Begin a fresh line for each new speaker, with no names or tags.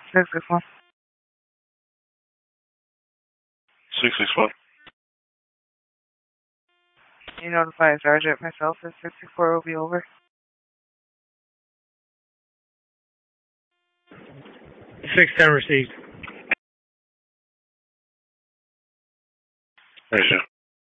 661.
661.
You notify Sergeant myself at 64 will be over.
610 received.
There you go.